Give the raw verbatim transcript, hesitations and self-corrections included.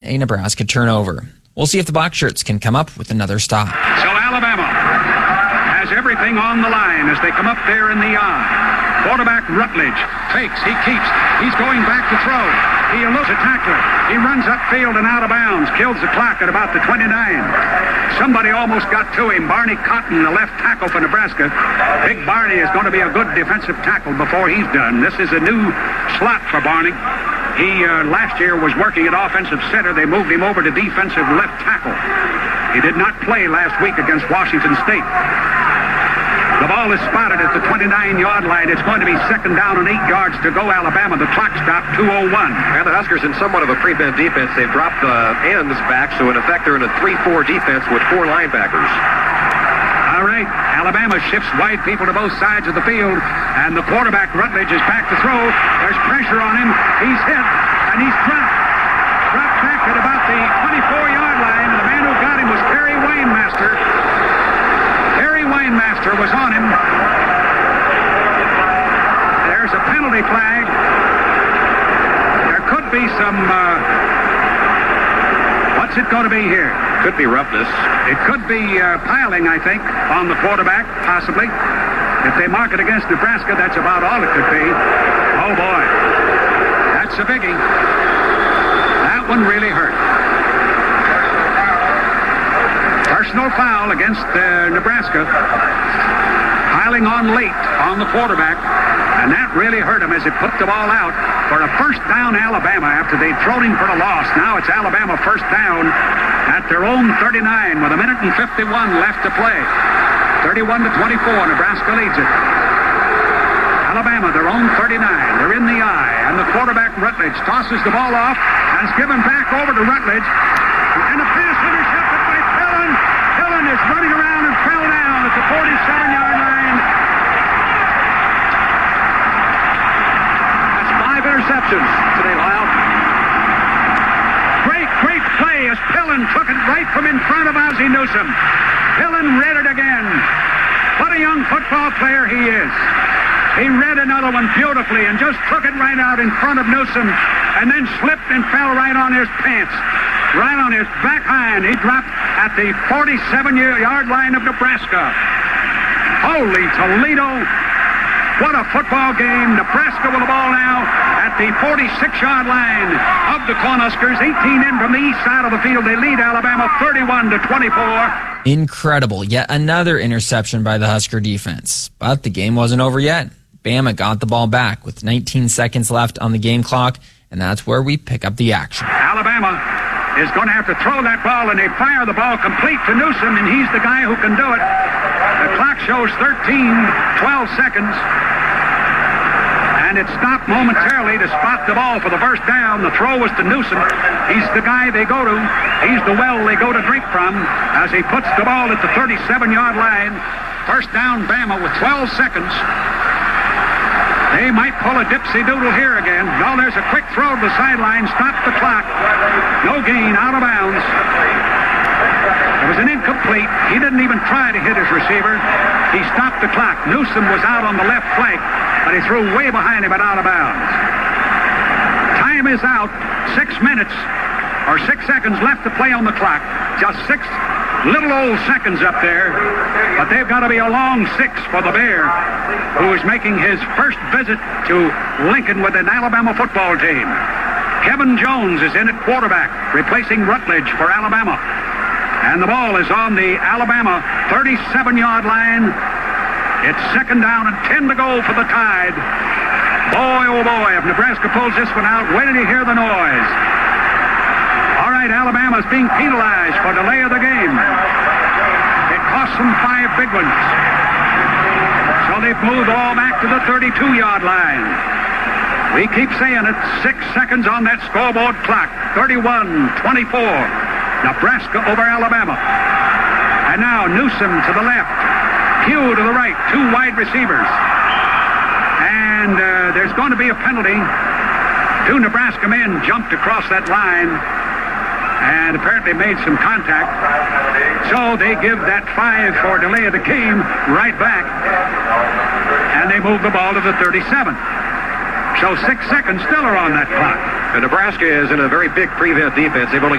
a Nebraska turnover. We'll see if the Black Shirts can come up with another stop. So Alabama has everything on the line as they come up there in the I. Quarterback Rutledge fakes, he keeps, he's going back to throw. He eludes a tackler. He runs upfield and out of bounds, kills the clock at about the twenty-nine. Somebody almost got to him. Barney Cotton, the left tackle for Nebraska. Big Barney is going to be a good defensive tackle before he's done. This is a new slot for Barney. He uh, last year was working at offensive center. They moved him over to defensive left tackle. He did not play last week against Washington State. The ball is spotted at the twenty-nine-yard line. It's going to be second down and eight yards to go, Alabama. The clock stopped two oh one. And the Huskers in somewhat of a prevent defense. They've dropped the ends back, so in effect they're in a three four defense with four linebackers. All right, Alabama shifts wide people to both sides of the field, and the quarterback, Rutledge, is back to throw. There's pressure on him. He's hit, and he's dropped. Dropped back at about the twenty-four-yard line. The man who got him was Terry Weinmaster. Terry Weinmaster was on him. There's a penalty flag. There could be some, uh, what's it going to be here? Could be roughness. It could be uh, piling, I think, on the quarterback, possibly. If they mark it against Nebraska, that's about all it could be. Oh, boy. That's a biggie. That one really hurt. Personal foul against uh, Nebraska. Piling on late on the quarterback. And that really hurt him as he put the ball out for a first down Alabama after they'd thrown him for a loss. Now it's Alabama first down at their own thirty-nine with a minute and fifty-one left to play. thirty-one to twenty-four, Nebraska leads it. Alabama, their own thirty-nine. They're in the I, and the quarterback Rutledge tosses the ball off and is given back over to Rutledge. And the pass intercepted by Pillen. Pillen is running around and fell down at the forty-seven-yard line. That's five interceptions today, Lyle. Great, great play as Pillen took it right from in front of Ozzie Newsome. Pillen read it again. What a young football player he is. He read another one beautifully and just took it right out in front of Newsome and then slipped and fell right on his pants. Right on his back hind. He dropped at the forty-seven-yard line of Nebraska. Holy Toledo. What a football game. Nebraska with the ball now at the forty-six-yard line of the Cornhuskers. eighteen in from the east side of the field. They lead Alabama thirty-one to twenty-four. Incredible. Yet another interception by the Husker defense. But the game wasn't over yet. Bama got the ball back with nineteen seconds left on the game clock, and that's where we pick up the action. Alabama is going to have to throw that ball, and they fire the ball complete to Newsome, and he's the guy who can do it. The clock shows thirteen, twelve seconds. And it stopped momentarily to spot the ball for the first down. The throw was to Newsome. He's the guy they go to. He's the well they go to drink from as he puts the ball at the thirty-seven-yard line. First down, Bama with twelve seconds. They might pull a dipsy-doodle here again. No, there's a quick throw to the sideline. Stop the clock. No gain, out of bounds. It was an incomplete. He didn't even try to hit his receiver. He stopped the clock. Newsome was out on the left flank, but he threw way behind him and out of bounds. Time is out. Six minutes or six seconds left to play on the clock. Just six little old seconds up there. But they've got to be a long six for the Bear, who is making his first visit to Lincoln with an Alabama football team. Kevin Jones is in at quarterback, replacing Rutledge for Alabama. And the ball is on the Alabama thirty-seven-yard line. It's second down and ten to go for the Tide. Boy, oh boy, if Nebraska pulls this one out, wait till you hear the noise. All right, Alabama's being penalized for delay of the game. It cost them five big ones. So they've moved all back to the thirty-two-yard line. We keep saying it, six seconds on that scoreboard clock. thirty-one twenty-four. Nebraska over Alabama. And now Newsome to the left. Pugh to the right. Two wide receivers. And uh, there's going to be a penalty. Two Nebraska men jumped across that line and apparently made some contact. So they give that five for delay of the game right back. And they move the ball to the thirty-seven. So six seconds still are on that clock. And Nebraska is in a very big prevent defense. They've only